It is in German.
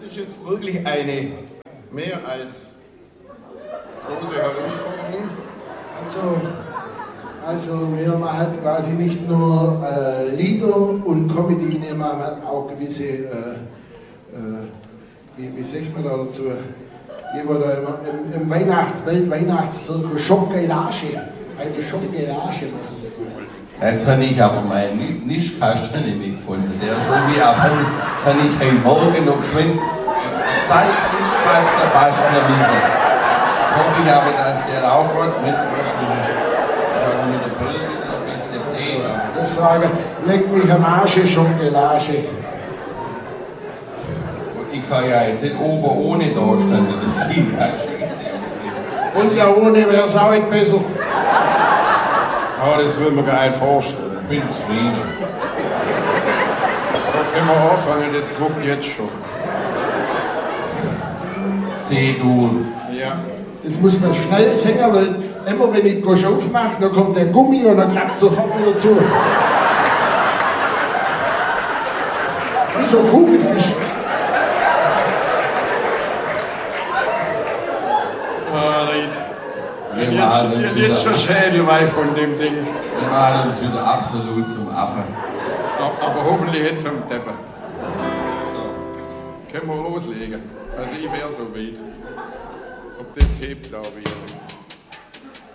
Das ist jetzt wirklich eine mehr als große Herausforderung. Also wir machen quasi nicht nur Lieder und Comedy, wir machen auch gewisse, wie sagt man da dazu, die wir da im Weltweihnachtszirkus Schokolage, eine Schokolage machen. Jetzt habe ich aber meinen Nischkasten nicht gefunden, der schon wie ab. Jetzt habe ich heute Morgen noch geschwind Salznischkasten basteln. Jetzt hoffe ich aber, dass der auch gut mitmacht. Mit der Brille ein bisschen Tee. Ich sage, leck mich am Arsch, Schokolade. Ich kann ja jetzt nicht oben ohne da stehen, das sieht ja scheiße aus. Und da ohne wäre es auch nicht besser. Aber das würde man gar nicht vorstellen. Ich bin zufrieden. So können wir anfangen, das druckt jetzt schon. C-Dur. Ja. Das muss man schnell singen, weil immer wenn ich die Gosch aufmache, dann kommt der Gummi und dann klappt sofort wieder zu. Wie so ein Kugelfisch. Jetzt schon Schädelweih von dem Ding. Wir machen uns wieder absolut zum Affen. Aber hoffentlich jetzt vom Teppich. So. Können wir loslegen. Also ich wäre so weit. Ob das hebt, glaube ich.